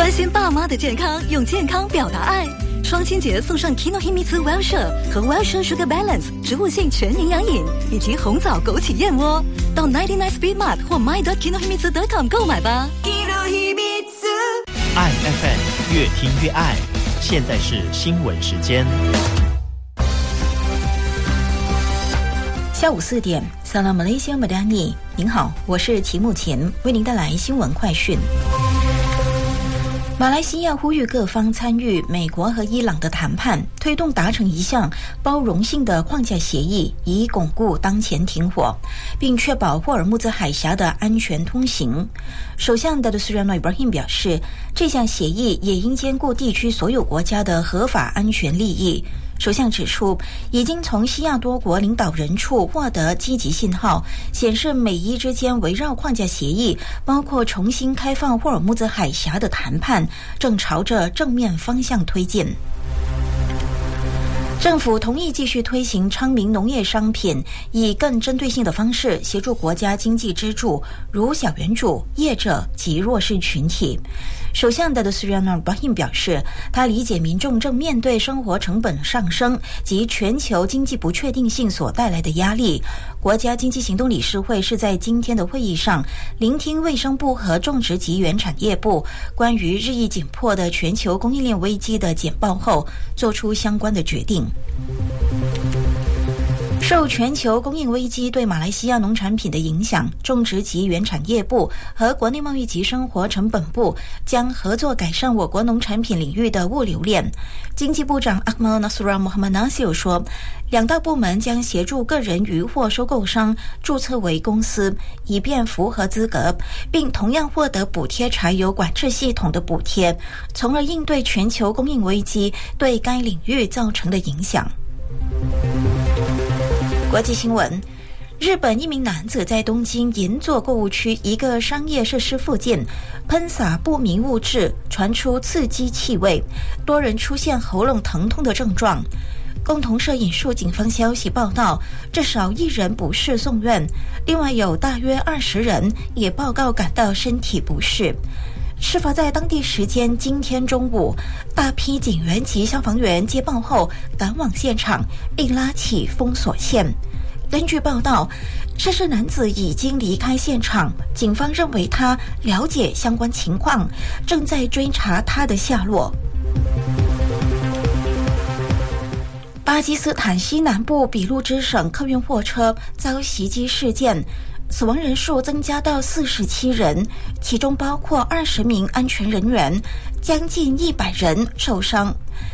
关心爸妈的健康，用健康表达爱。双亲节送上 Kinohimitsu Wellshire 和 Wellshire Sugar Balance 植物性全营养饮，以及红枣枸杞燕窝。到99 Speed Mart 或 my.kinohimitsu.com 购买吧。 爱 FM 越听越爱。现在是新闻时间。 下午4点 Salam Malaysia Madani， 您好，我是齐木前，为您带来新闻快讯。马来西亚呼吁各方参与美国和伊朗的谈判，推动达成一项包容性的框架协议，以巩固当前停火，并确保霍尔木兹海峡的安全通行。首相Datuk Seri Anwar Ibrahim 表示，这项协议也应兼顾地区所有国家的合法安全利益。首相指出，已经从西亚多国领导人处获得积极信号，显示美伊之间围绕框架协议，包括重新开放霍尔木兹海峡的谈判，正朝着正面方向推进。政府同意继续推行昌明农业商品，以更针对性的方式协助国家经济支柱，如小园主、业者及弱势群体。首相Datuk Seri Anwar Ibrahim 表示，他理解民众正面对生活成本上升及全球经济不确定性所带来的压力。国家经济行动理事会是在今天的会议上聆听卫生部和种植及原产业部关于日益紧迫的全球供应链危机的简报后，做出相关的决定。受全球供应危机对马来西亚农产品的影响，种植及原产业部和国内贸易及生活成本部将合作改善我国农产品领域的物流链。经济部长 Akmal Nasrullah Mohamad Nasir 说，两大部门将协助个人鱼货收购商注册为公司，以便符合资格，并同样获得补贴柴油管制系统的补贴，从而应对全球供应危机对该领域造成的影响。国际新闻，日本一名男子在东京银座购物区一个商业设施附近喷洒不明物质，传出刺激气味，多人出现喉咙疼痛的症状。共同社引述警方消息报道，至少1人不适送院，另外有大约20人也报告感到身体不适。事发在当地时间今天中午，大批警员及消防员接报后赶往现场，并拉起封锁线。根据报道，涉事男子已经离开现场，警方认为他了解相关情况，正在追查他的下落。巴基斯坦西南部俾路支省客运货车遭袭击事件，死亡人数增加到47人，其中包括20名安全人员，将近100人受伤。